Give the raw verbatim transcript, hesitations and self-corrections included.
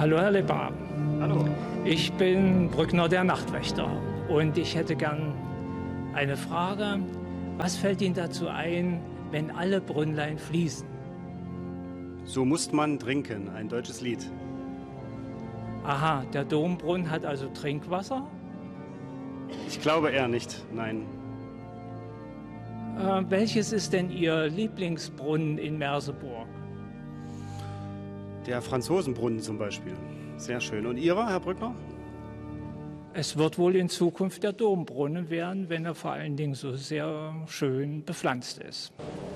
Hallo Herr Lepper. Hallo. Ich bin Brückner, der Nachtwächter, und ich hätte gern eine Frage. Was fällt Ihnen dazu ein, wenn alle Brünnlein fließen? So muss man trinken, ein deutsches Lied. Aha, der Dombrunnen hat also Trinkwasser? Ich glaube eher nicht, nein. Äh, welches ist denn Ihr Lieblingsbrunnen in Merseburg? Der Franzosenbrunnen zum Beispiel. Sehr schön. Und Ihrer, Herr Brückner? Es wird wohl in Zukunft der Dombrunnen werden, wenn er vor allen Dingen so sehr schön bepflanzt ist.